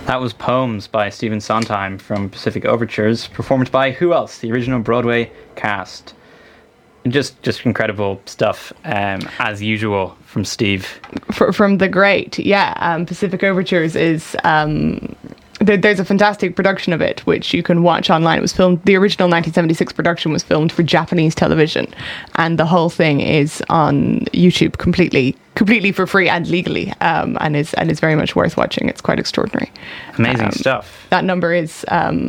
That was Poems by Stephen Sondheim from Pacific Overtures, performed by who else? The original Broadway cast. Just incredible stuff, as usual, from Steve. From the great, yeah. Pacific Overtures is... there's a fantastic production of it, which you can watch online. It was filmed... The original 1976 production was filmed for Japanese television, and the whole thing is on YouTube completely for free and legally, and is very much worth watching. It's quite extraordinary. Amazing stuff. That number is...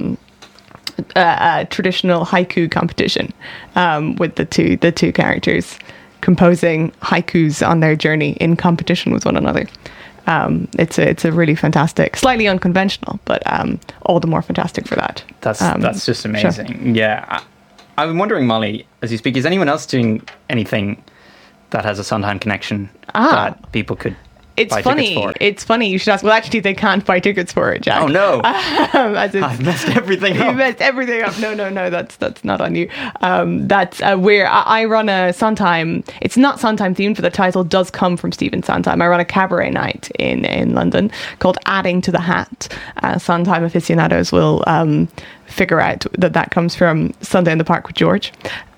a traditional haiku competition, with the two characters composing haikus on their journey in competition with one another. It's a really fantastic, slightly unconventional, but all the more fantastic for that. That's just amazing. Sure. Yeah, I'm wondering, Molly, as you speak, is anyone else doing anything that has a Sondheim connection that people could? It's funny you should ask. Well, actually, they can't buy tickets for it, Jack. Oh, no. I've messed everything up. You messed everything up. No, that's not on you. That's where I run a Sondheim. It's not Sondheim themed, but the title does come from Stephen Sondheim. I run a cabaret night in London called Adding to the Hat. Sondheim aficionados will figure out that comes from Sunday in the Park with George,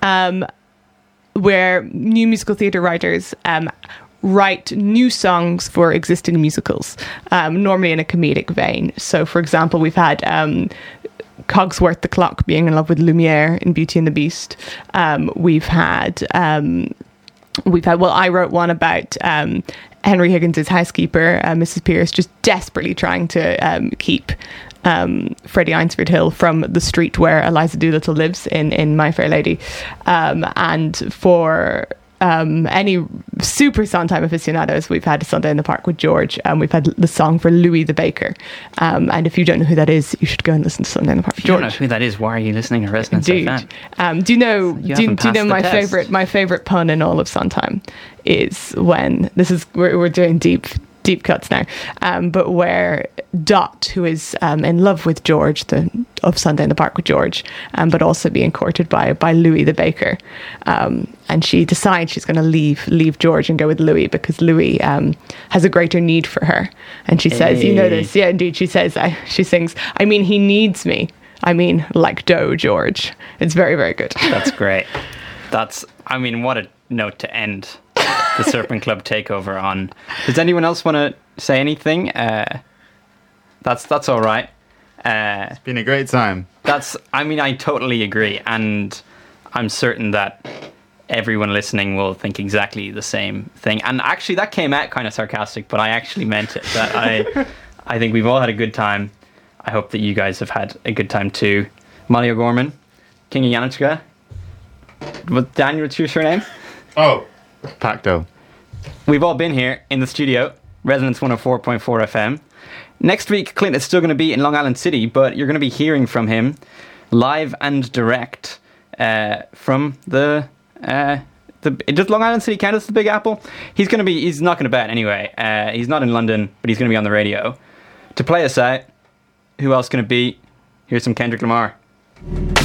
where new musical theatre writers write new songs for existing musicals, normally in a comedic vein. So, for example, we've had Cogsworth the Clock being in love with Lumiere in Beauty and the Beast. We've had, I wrote one about Henry Higgins' housekeeper, Mrs. Pierce, just desperately trying to keep Freddie Eynsford Hill from the street where Eliza Doolittle lives in My Fair Lady. And for... any super Sondheim aficionados, we've had Sunday in the Park with George, and we've had the song for Louis the Baker. And if you don't know who that is, you should go and listen to Sunday in the Park with George. If you don't know who that is, why are you listening to Resonance FM? Do you know my favorite pun in all of Sondheim is when we're doing deep cuts now, but where Dot, who is in love with George, of Sunday in the Park with George, but also being courted by Louis the Baker, and she decides she's going to leave George and go with Louis because Louis has a greater need for her, and she says, you know this, yeah, indeed, she says, she sings, I mean, he needs me, I mean, like dough, George. It's very, very good. That's great. What a note to end the Serpent Club takeover on. Does anyone else want to say anything? That's all right. It's been a great time. I totally agree, and I'm certain that everyone listening will think exactly the same thing. And actually, that came out kind of sarcastic, but I actually meant it. That I think we've all had a good time. I hope that you guys have had a good time too. Molly O'Gorman, King of Yanechka. Daniel, what's your surname? Oh, Pacto. We've all been here in the studio, Resonance 104.4 FM. Next week, Clint is still going to be in Long Island City, but you're going to be hearing from him live and direct from does Long Island City count as the Big Apple? He's not going to bet anyway. He's not in London, but he's going to be on the radio. To play us out, who else can it be? Here's some Kendrick Lamar.